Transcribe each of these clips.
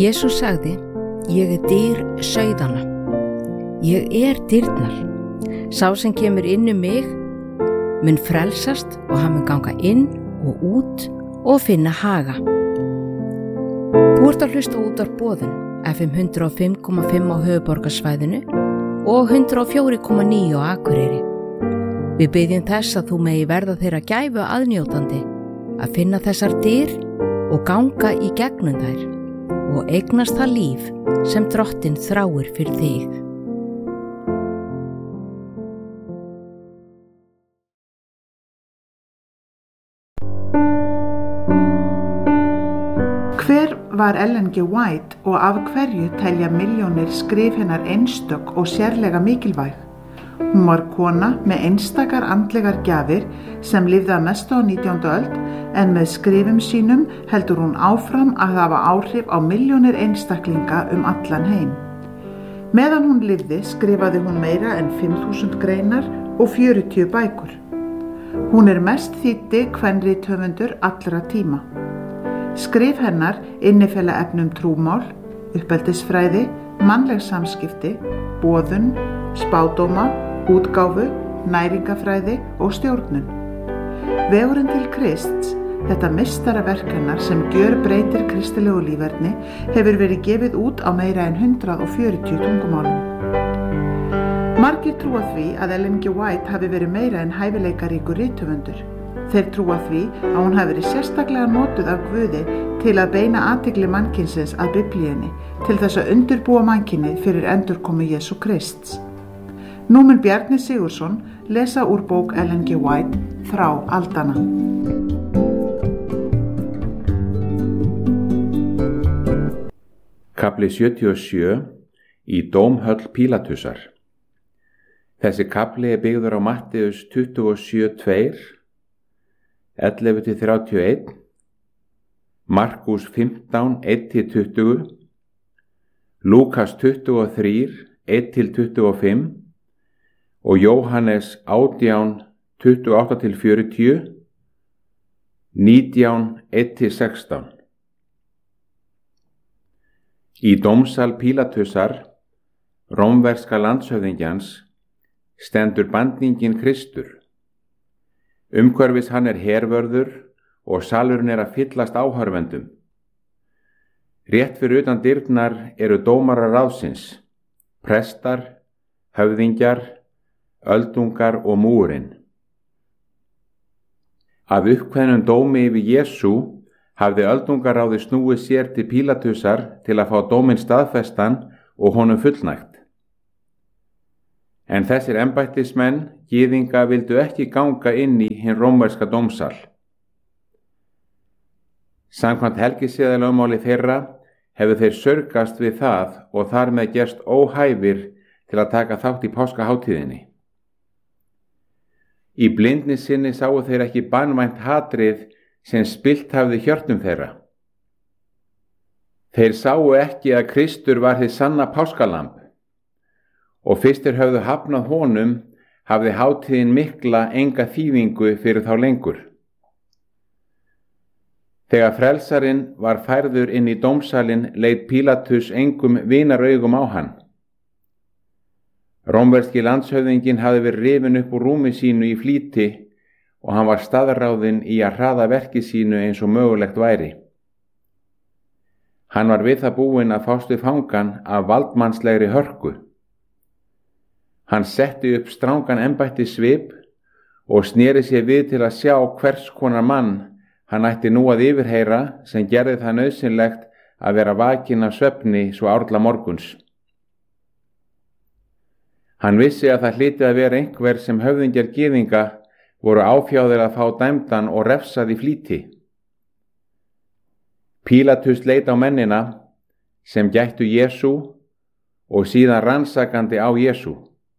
Jesús sagði, ég dyr sauðanna. Ég dyrnar. Sá sem kemur inn mig mun frelsast og hann mun ganga inn og út og finna haga. Þú ert að hlusta út á Boðun, FM 105,5 á höfuðborgarsvæðinu og 104,9 á Akureyri. Við biðjum þess að þú megi verða þeirra gæfu aðnjótandi að finna þessar dyr og ganga í gegnum þær og eignast það líf sem Drottinn þráir fyrir þig. Hver var Ellen G. White og af hverju telja milljónir skrif hennar einstök og sérlega mikilvæg? Hún var kona með einstakar andlegar gjafir sem lifði að mestu á 19. öld en með skrifum sínum heldur hún áfram að hafa áhrif á milljónir einstaklinga allan heim. Meðan hún lifði skrifaði hún meira en 5.000 greinar og 40 bækur. Hún mest þýddi kvenrithöfundur allra tíma. Skrif hennar innifela efnum trúmál, uppeldisfræði, mannleg samskipti, boðun, spádóma, útgáfu, næringafræði og stjórnun. Vegurinn til Krists, þetta meistaraverk hennar sem gjörbreytir kristilegu líferni, hefur verið gefið út á meira en 140 tungumálum. Margir trúa því að Ellen G. White hafi verið meira en hæfileikaríkur rithöfundur. Þeir trúa því að hún hafi verið sérstaklega notuð af Guði til að beina athygli mannkynsins að Biblíunni til þess að undirbúa mannkynið fyrir endurkomu Jesú Krists. Nú mun Bjarni Sigurðsson lesa úr bók Ellen G. White Frá aldanna. Kafli 77 í Dómhöll Pílatusar. Þessi kafli byggður á Matteus 27:2, 11-31, Markús 15:1-20, Lúkas 23, 1-25 og Jóhannes 18, 28-40, 19, 1-16. Í dómsal Pílatusar, rómverska landshöfðingjans, stendur bandningin Kristur. Umhverfis hann hervörður og salurinn að fyllast áhorfendum. Rétt fyrir utan dyrnar eru dómarar ráðsins, prestar, höfðingjar, öldungar og múrinn. Af uppkveðnum dómi yfir Jesú hafði öldungaráði snúið sér til Pílatusar til að fá dóminn staðfestan og honum fullnægt. En þessir embættismenn, gyðinga, vildu ekki ganga inn í hinn rómverska dómsal. Samkvæmt helgiseðalögmáli þeirra hefðu þeir sörgast við það og þar með gerst óhæfir til að taka þátt í páskahátíðinni. Í blindni sinni sáu þeir ekki banvænt hatrið sem spillt hafði hjörtum þeirra. Þeir sáu ekki að Kristur var hið sanna páskalamb og fyrst þeir höfðu hafnað honum hafði hátíðin mikla enga þýðingu fyrir þá lengur. Þegar frelsarinn var færður inn í dómsalinn leit Pílatus engum vinaraugum á hann. Rómverski landshöfðinginn hafði verið rifinn upp úr rúmi sínu í flýti og hann var staðráðinn í að hraða verki sínu eins og mögulegt væri. Hann var við það búinn að fást við fangann af valdmannslegri hörku. Hann setti upp strangan embættissvip og sneri sér við til að sjá hvers konar mann hann ætti nú að yfirheyra sem gerði það nauðsynlegt að vera vakinn af svefni svo árla morguns. Hann vissi að það hlyti að vera einhver sem höfðingjar gyðinga voru áfjáðir að fá dæmdan og refsað í flýti. Pílatus leit á mennina sem gættu Jesú og síðan rannsakandi á Jesú.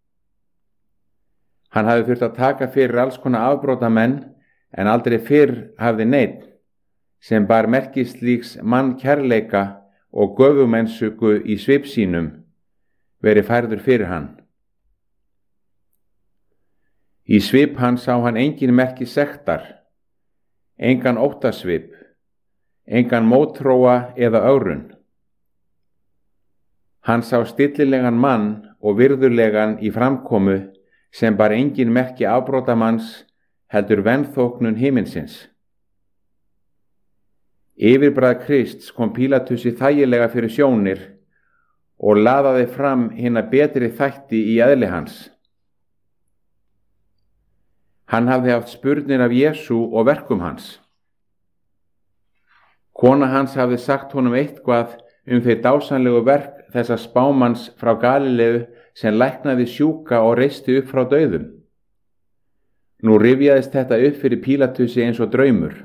Hann hafði þurft að taka fyrir alls konar afbrotamenn en aldrei fyrr hafði neinn sem bar merki slíks mannkærleika og göfumennsku í svip sínum verið færður fyrir hann. Í svip hans sá hann engin merki sektar, engan óttasvip, engan mótþróa eða ögrun. Hann sá stillilegan mann og virðulegan í framkomu sem bar engin merki afbrotamanns heldur venþóknun himinsins. Yfirbragð Krists kom Pílatusi þægilega fyrir sjónir og laðaði fram hina betri þætti í eðli hans. Hann hafði haft spurnir af Jesú og verkum hans. Kona hans hafði sagt honum eitthvað þau dásanlegu verk þessa spámanns frá Galileu sem læknaði sjúka og reisti upp frá dauðum. Nú rifjaðist þetta upp fyrir Pílatusi eins og draumur.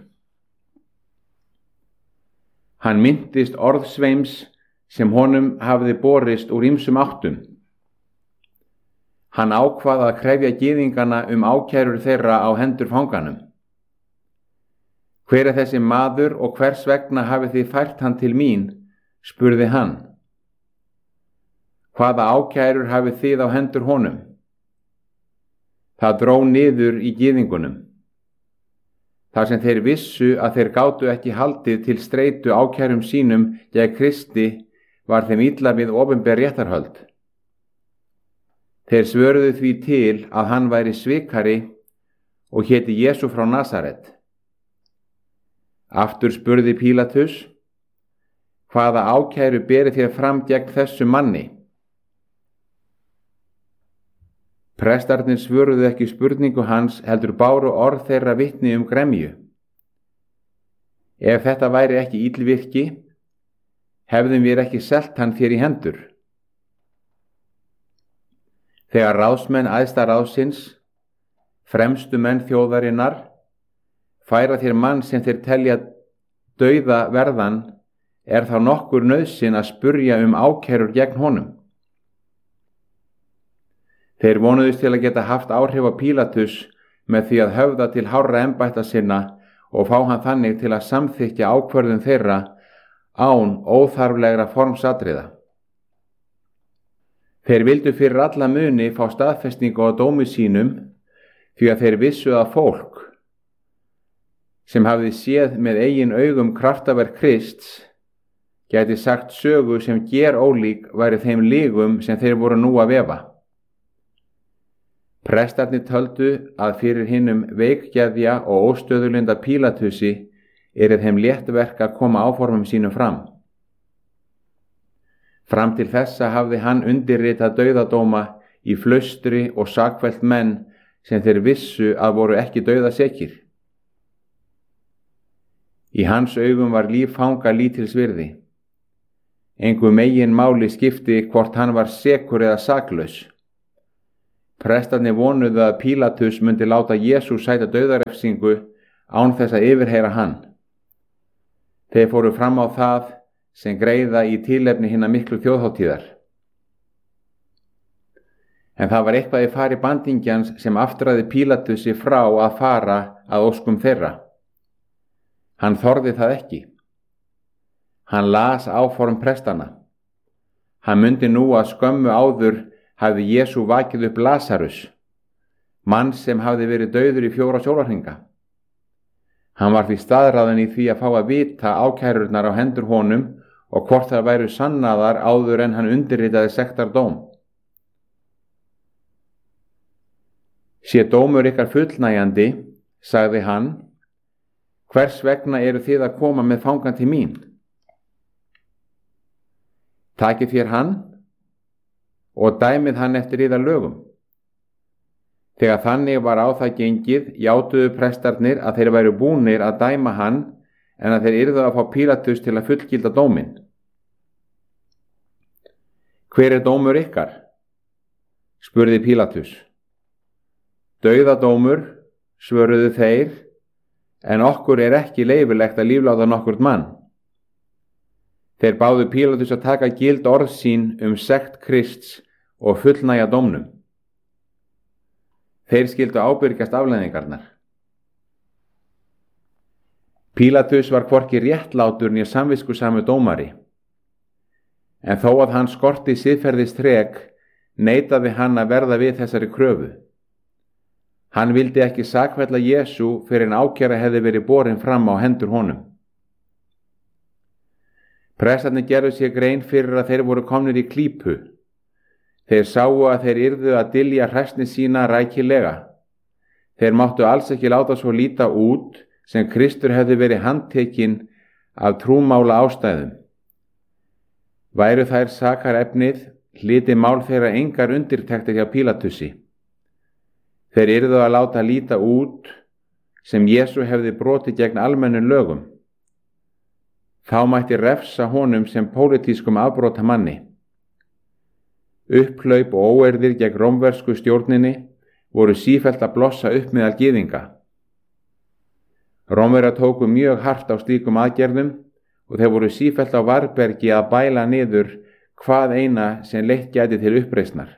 Hann minntist orðsveims sem honum hafði borist úr ýmsum áttum. Hann ákvað að krefja gyðingana ákærur þeirra á hendur fanganum. Hver er þessi maður og hvers vegna hafið þið fært hann til mín, spurði hann. Hvaða ákærur hafið þið á hendur honum? Það dró niður í gyðingunum. Þar sem þeir vissu að þeir gátu ekki haldið til streitu ákærum sínum gegn Kristi var þeim illa við opinber réttarhöld. Þeir svöruðu því til að hann væri svikari og héti Jesú frá Nasaret. Aftur spurði Pílatus, hvaða ákæru berið þér fram gegn þessu manni? Prestarnir svöruðu ekki spurningu hans heldur báru orð þeirra vitni gremju. Ef þetta væri ekki illvirki, hefðum við ekki selt hann þér í hendur. Þegar ráðsmenn æðsta ráðsins, fremstu menn þjóðarinnar, færa þér mann sem þeir telja dauða verðan, er þá nokkur nauðsyn að spurja ákærur gegn honum. Þeir vonuðust til að geta haft áhrif á Pílatus með því að höfða til hárra embætta sinna og fá hann þannig til að samþykkja ákvörðun þeirra án óþarflegra formsatriða. Þeir vildu fyrir alla muni fá staðfestingu á dómi sínum því að þeir vissu að fólk sem hafði séð með eigin augum kraftaverk Krists gæti sagt sögu sem gerólík væri þeim lygum sem þeir voru nú að vefa. Prestarnir töldu að fyrir hinum veikgeðja og óstöðulinda Pílatusi þeim létt verk að koma áformum sínum fram. Fram til þessa hafði hann undirritað dauðadóma í flaustri og sakfellt menn sem þeir vissu að voru ekki dauðasekir. Í hans augum var líf fanga lítils virði. Engu megin máli skipti hvort hann var sekur eða saklaus. Prestarnir vonuðu að Pílatus myndi láta Jesú sæta dauðarefsingu án þess að yfirheyra hann. Þeir fóru fram á það sem greiða í tilefni hinna miklu þjóðhátíðar. En það var eitthvað í fari bandingjans sem aftraði Pílatusi frá að fara að óskum þeirra. Hann þorði það ekki. Hann las áform prestanna. Hann mundi nú að skömmu áður hafði Jesú vakið upp Lasarus, mann sem hafði verið dauður í 4 sólarhringa. Hann var því staðráðinn í því að fá að vita ákærurnar á hendur honum og hvort það væru sannaðar áður en hann undirritaði sektardóm. Sé dómur ykkar fullnægjandi, sagði hann, hvers vegna eru þið að koma með fangann til mín? Takið þér hann og dæmið hann eftir yðar lögum. Þegar þannig var á það gengið, játuðu prestarnir að þeir væru búnir að dæma hann en að þeir yrðu að fá Pílatus til að fullgilda dóminn. Hver er dómur ykkar? Spurði Pílatus. Dauðadómur, svöruðu þeir, en okkur er ekki leyfilegt að lífláta nokkurt mann. Þeir báðu Pílatus að taka gild orð sín sekt Krists og fullnægja dómnum. Þeir skyldu ábyrgjast afleiðingarnar. Pílatus var hvorki réttlátur né samviskusamur dómari, en þó að hann skorti siðferðisþrek, neitaði hann að verða við þessari kröfu. Hann vildi ekki sakfella Jesú fyrir en ákæra hefði verið borin fram á hendur honum. Prestarnir gerðu sér grein fyrir að þeir voru komnir í klípu. Þeir sáu að þeir yrðu að dylja hræsni sína rækilega. Þeir máttu alls ekki láta svo líta út sem Kristur hefði verið handtekinn af trúmála ástæðum. Væru þær sakarefnið, hlyti mál þeirra engar undirtektir hjá Pílatusi. Þeir yrðu að láta líta út sem Jesú hefði brotið gegn almennum lögum. Þá mætti refsa honum sem pólitískum afbrotamanni. Upphlaup og óeirðir gegn rómversku stjórninni voru sífellt að blossa upp meðal gyðinga. Rómverjar tóku mjög hart á slíkum aðgerðum og þeir voru sífellt á varbergi að bæla niður hvað eina sem leitt gæti til uppreisnar.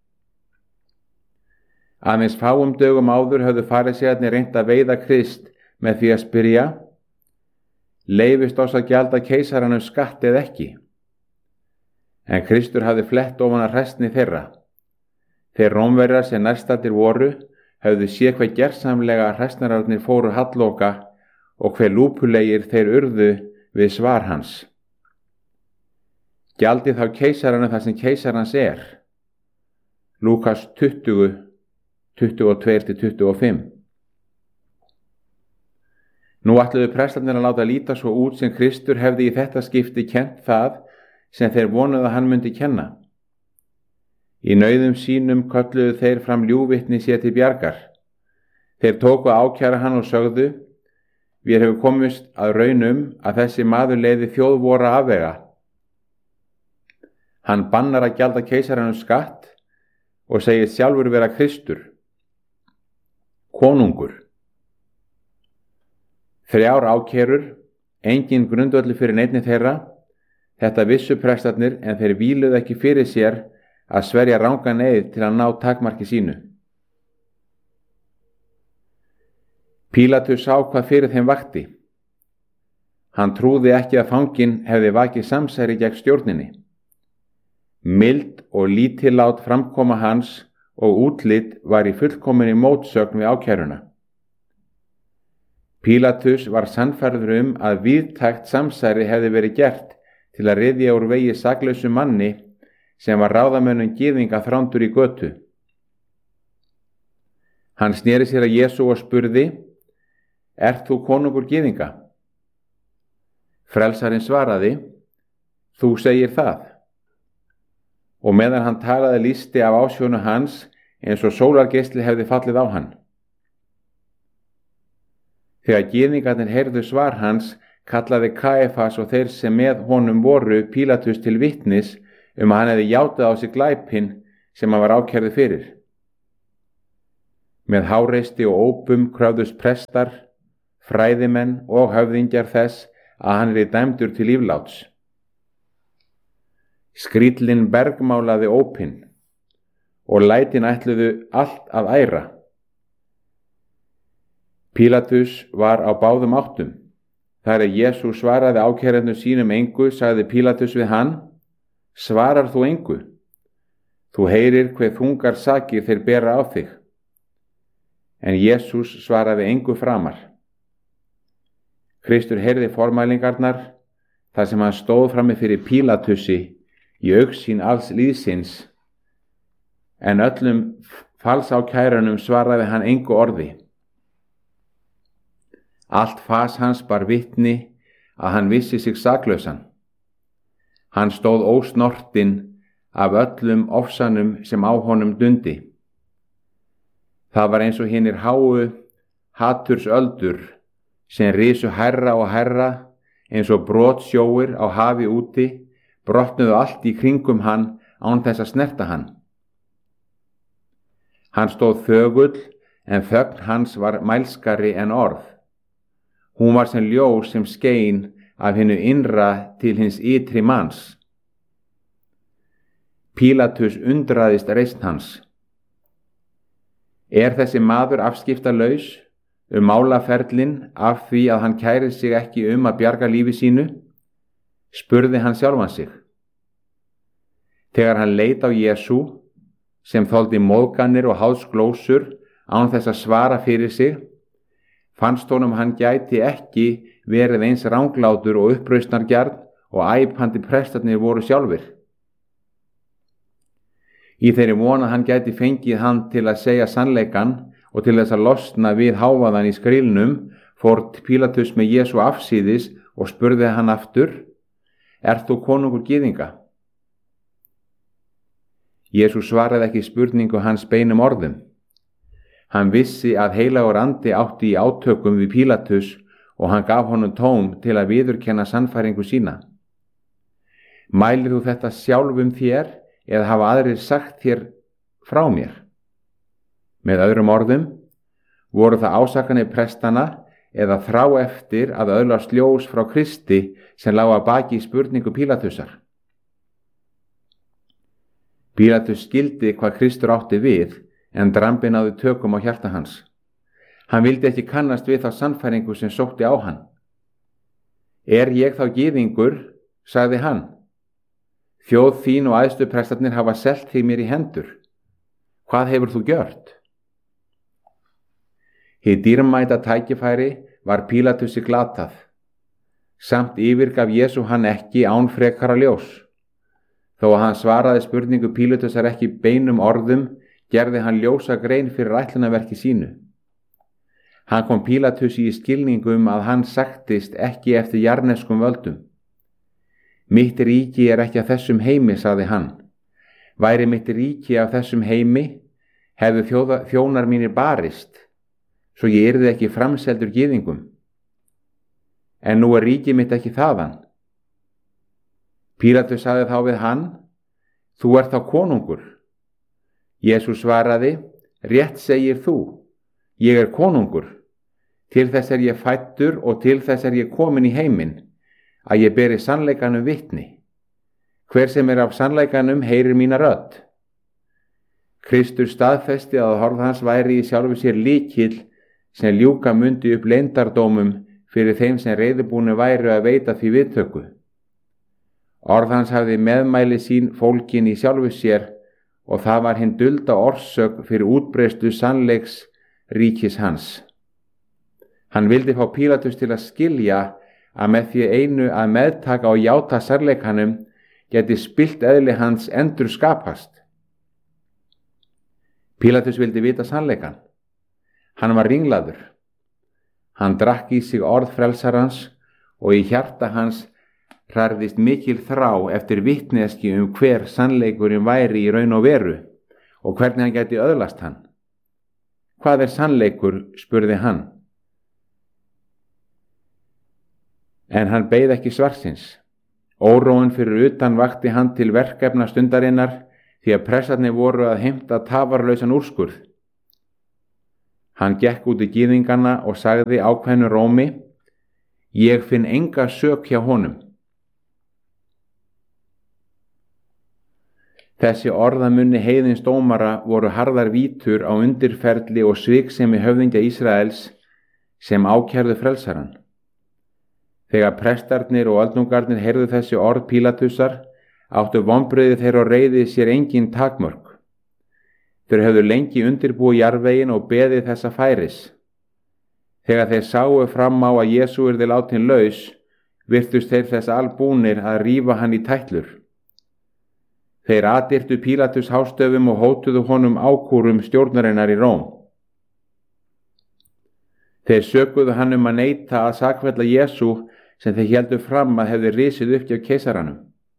Aðeins fáum dögum áður höfðu farisæarnir reynt að veiða Krist með því að spyrja: Leyfist oss að gjalda keisaranum skatt eða ekki? En Kristur hafði flett ofan að hræsni þeirra. Þeir Rómverjar sem nærstaddir voru höfðu séð hve gersamlega hræsnararnir fóru halloka og hve lúpulegir þeir urðu við svar hans. Gjaldið þá keisaranum það sem keisarans er. Lúkas 20, 22-25. Nú ætluðu prestarnir að láta líta svo út sem Kristur hefði í þetta skipti kennt það sem þeir vonuðu að hann myndi kenna. Í nauðum sínum kölluðu þeir fram ljúgvitni sér til bjargar. Þeir tóku ákæra hann og sögðu: Við hefum komist að raunum að þessi maður leiði þjóð vora afvega. Hann bannar að gjalda keisaranum skatt og segir sjálfur vera Kristur, konungur. 3 ákærur, engin grundvöllur fyrir neinni þeirra. Þetta vissu prestarnir en þeir víluðu ekki fyrir sér að sverja rangan eið til að ná takmarki sínu. Pílatus sá hvað fyrir þeim vakti. Hann trúði ekki að fanginn hefði vakið samsæri gegn stjórninni. Mild og lítillát framkoma hans og útlit var í fullkominni mótsögn við ákæruna. Pílatus var sannfærður að víðtækt samsæri hefði verið gert til að ryðja úr vegi saklausu manni sem var ráðamönnum gyðinga þrándur í götu. Hann sneri sér að Jesú og spurði: Ert þú konungur gyðinga? Frelsarinn svaraði: Þú segir það. Og meðan hann talaði lýsti af ásjónu hans eins og sólargeisli hefði fallið á hann. Þegar gyðingarnir heyrðu svar hans, kallaði Kaífas og þeir sem með honum voru Pílatus til vitnis að hann hefði játað á sig glæpinn sem hann var ákærður fyrir. Með háreysti og ópum kröfðust prestar, fræðimenn og höfðingjar þess að hann yrði dæmdur til lífláts. Skríllinn bergmálaði ópinn og lætin ætluðu allt að æra. Pílatus var á báðum áttum. Þar Jesú svaraði ákærendum sínum engu, sagði Pílatus við hann: Svarar þú engu? Þú heyrir hve þungar sakir þeir bera á þig. En Jesús svaraði engu framar. Kristur heyrði formælingarnar þar sem hann stóð frammi fyrir Pílatusi í augsýn alls lýðsins, en öllum falsákærunum svaraði hann engu orði. Allt fas hans bar vitni að hann vissi sig saklausan. Hann stóð ósnortinn af öllum ofsanum sem á honum dundi. Það var eins og hinir háu hatursöldur sem risu hærra og hærra eins og brotsjóir á hafi úti, brotnuðu allt í kringum hann án þess að snerta hann. Hann stóð þögull en þögn hans var mælskari en orð. Hún var sem ljós sem skein af hinu innra til hins ytri manns. Pílatus undraðist reisn hans. Er þessi maður afskiptalaus málaferlin af því að hann kærir sig ekki að bjarga lífi sínu? Spurði hann sjálfan sig. Þegar hann leit á Jesú, sem þoldi móðganir og háðsglósur án þess að svara fyrir sig, fannst honum hann gæti ekki verið eins ranglátur og upprausnargjarn og æpandi prestarnir voru sjálfir. Í þeirri von að hann gæti fengið hann til að segja sannleikann og til þess að losna við hávaðan í skrilnum, fór Pílatus með Jesú afsíðis og spurði hann aftur: Ert þú konungur gyðinga? Jesú svaraði ekki spurningu hans beinum orðum. Hann vissi að heilagur andi átti í átökum við Pílatus og hann gaf honum tóm til að viðurkenna sannfæringu sína. Mælir þú þetta sjálfum þér eða hafa aðrir sagt þér frá mér? Með öðrum orðum, voru það ásakanir prestana eða þrá eftir að öðlast ljós frá Kristi sem lá að baki spurningu Pílatusar? Pílatus skildi hvað Kristur átti við, en drambið náði tökum á hjarta hans. Hann vildi ekki kannast við þá sannfæringu sem sótti á hann. Er ég þá gyðingur, sagði hann. Þjóð þín og æðstu prestarnir hafa selt þig mér í hendur. Hvað hefur þú gjört? Hið dýrmæta tækifæri var Pílatusi glatað. Samt yfirgaf Jesú hann ekki án frekara ljós. Þó að hann svaraði spurningu Pílatusar ekki beinum orðum, gerði hann ljósa grein fyrir ætlunarverki sínu. Hann kom Pílatusi í skilningum að hann sagtist ekki eftir jarneskum völdum. Mitt ríki er ekki af þessum heimi, sagði hann. Væri mitt ríki af þessum heimi, hefðu þjónar mínir barist, svo ég yrði ekki framseldur gyðingum. En nú er ríki mitt ekki þaðan. Pílatus sagði þá við hann: Þú ert þá konungur. Jesú svaraði: Rétt segir þú, ég er konungur. Til þess er ég fæddur og til þess er ég komin í heiminn, að ég beri sannleikanum vitni. Hver sem er af sannleikanum heyrir mína rödd. Kristur staðfesti að orð hans væri í sjálfu sér lykill sem ljúka mundi upp leyndardómum fyrir þeim sem reiðubúnir væru að veita því viðtöku. Orð hans hafði meðmæli sín fólkin í sjálfu sér og það var hinn dulda orsök fyrir útbreiðslu sannleiks ríkis hans. Hann vildi fá Pílatus til að skilja að með því einu að meðtaka og játa sannleikanum geti spillt eðli hans endur skapast. Pílatus vildi vita sannleikan. Hann var ringlaður. Hann drakk í sig orð frelsarans og í hjarta hans hrærðist mikil þrá eftir vitneski hver sannleikurinn væri í raun og veru og hvernig hann gæti öðlast hann. Hvað er sannleikur, spurði hann. En hann beið ekki svarsins. Óróinn fyrir utan vakti hann til verkefna stundarinnar því að prestarnir voru að heimta tafarlausan úrskurð. Hann gekk út í gyðingana og sagði ákveðnu rómi: Ég finn enga sök hjá honum. Þessi orðamunni heiðins dómara voru harðar vítur á undirferli og sviksemi höfðingja Ísraels sem ákærðu frelsarann. Þegar prestarnir og öldungarnir heyrðu þessi orð Pílatusar, áttu vonbrigði þeirra og reiði sér engin takmörk. Þeir höfðu lengi undirbúið jarðveginn og beðið þessa færis. Þegar þeir sáu fram á að Jesú yrði látin laus, virtust þeir þess albúnir að rífa hann í tætlur. Þeir atirtu Pílatus hástöfum og hótuðu honum ákúrum stjórnarinnar í Róm. Þeir sökuðu hann að neita að sakfella Jesú sem þeir héldu fram að hefði risið upp hjá keisaranum.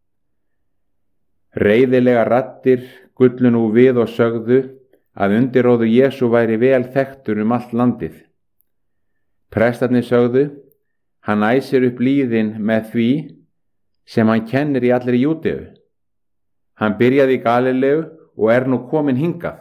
Reiðilega raddir gullu nú við og sögðu að undirróður Jesú væri vel þekktur allt landið. Prestarnir sögðu: Hann æsir upp lýðin með því sem hann kennir í allri Júdeu. Hann byrjaði í Galileu og nú kominn hingað.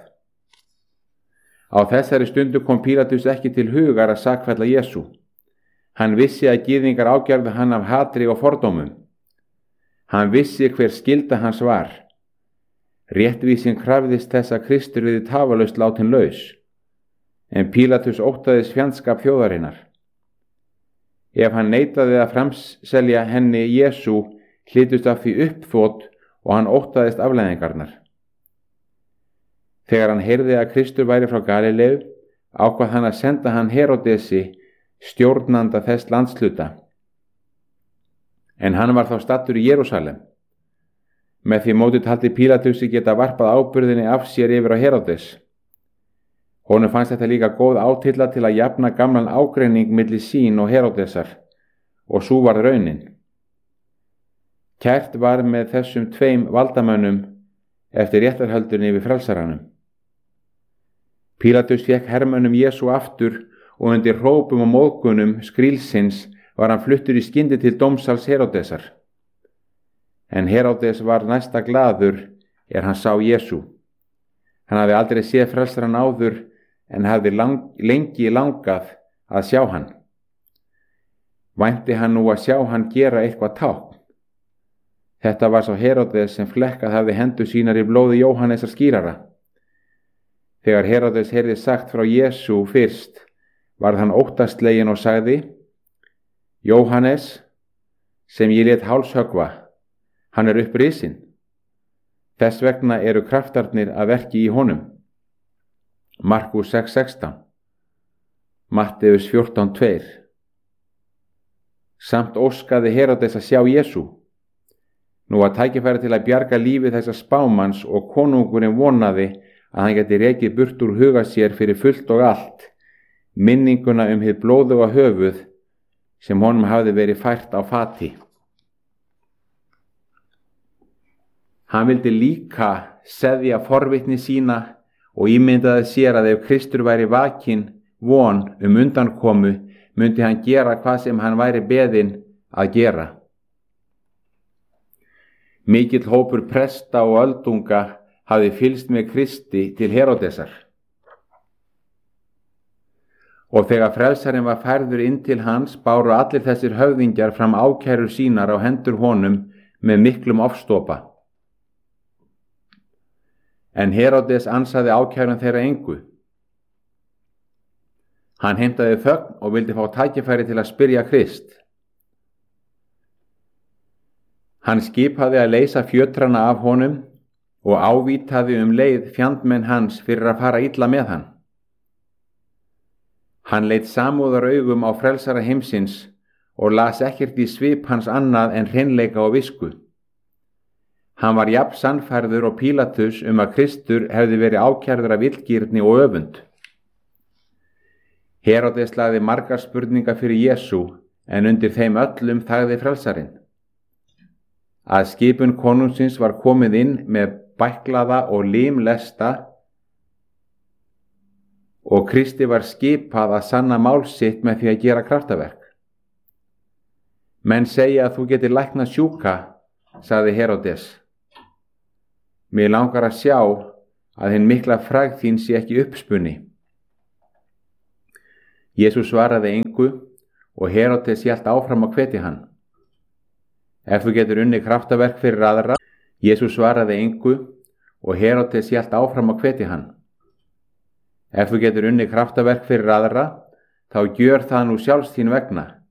Á þessari stundu kom Pílatus ekki til hugar að sakfella Jesú. Hann vissi að gyðingar ágerðu hann af hatri og fordómum. Hann vissi hver skylda hans var. Réttvísin krafðist þess að Kristur yrði tafarlaust látin laus, en Pílatus óttaðist fjandskap þjóðarinnar. Ef hann neitaði að framselja henni Jesú, hlýtust af því uppþot og hann óttaðist afleiðingarnar. Þegar hann heyrði að Kristur væri frá Galileu, ákvað hann að senda hann Herodesi, stjórnanda þess landsluta. en hann var þá stattur í Jerúsalem. Með því móti taldi Pílatusi geta varpað ábyrgðinni af sér yfir á Heródes. Honum fannst þetta líka góð átilla til að jafna gamlan ágreining milli sín og Heródesar, og sú var raunin. Kært var með þessum tveim valdamönnum eftir réttarhöldunni yfir frelsaranum. Pílatus fékk hermönnum Jesú aftur og undir hrópum og móðgunum skrílsins var hann fluttur í skyndi til dómsals Heródesar. En Heródes var næsta glaður hann sá Jesú. Hann hafði aldrei séð frelsaran áður en hafði lengi langað að sjá hann. Vænti hann nú að sjá hann gera eitthvað tákn. Þetta var sá Heródes sem flekkað hafði hendur sínar í blóði Jóhannesar skírara. Þegar Heródes heyrði sagt frá Jesú fyrst, varð hann óttasleginn og sagði: Jóhannes, sem ég lét hálshöggva, hann er upprisinn. Þess vegna eru kraftarnir að verki í honum. Markús 6:16, Matteus 14:2. Samt óskaði Heródes að sjá Jesú. Nú var tækifæri til að bjarga lífi þessa spámanns og konungurinn vonaði að hann geti rekið burt úr huga sér fyrir fullt og allt minninguna hið blóðuga höfuð sem honum hafði verið fært á fati. Hann vildi líka seðja forvitni sína og ímyndaði sér að ef Kristur væri vakinn von undankomu, myndi hann gera hvað sem hann væri beðinn að gera. Mikill hópur presta og öldunga hafði fylgst með Kristi til Heródesar. Og þegar frelsarinn var færður inn til hans, báru allir þessir höfðingjar fram ákærur sínar á hendur honum með miklum ofstopa. En Heródes ansaði ákærun þeirra engu. Hann heimtaði þögn og vildi fá tækifæri til að spyrja Krist. Hann skipaði að leysa fjötrana af honum og ávítaði leið fjandmenn hans fyrir að fara illa með hann. Hann leit samúðaraugum á frelsara heimsins og las ekkert í svip hans annað en hreinleika og visku. Hann var jafn sannfærður og Pílatus að Kristur hefði verið ákærður af illgirni og öfund. Heródes lagði margar spurningar fyrir Jesú, en undir þeim öllum þagði frelsarinn. Að skipun konungsins var komið inn með bæklaða og limlesta og Kristi var skipað að sanna mál sitt með því að gera kraftaverk. Menn segja að þú getur læknað sjúka, sagði Heródes. Mig langar að sjá að hinn mikla frægð þín sé ekki uppspunni. Jesús svaraði engu og Heródes hélt áfram að hvetja hann. Ef þú getur unnið kraftaverk fyrir aðra, Jesús svaraði engu og Heródes hélt áfram að hvetja hann. Ef þú getur unnið kraftaverk fyrir aðra, þá gjör það nú sjálfs þín vegna.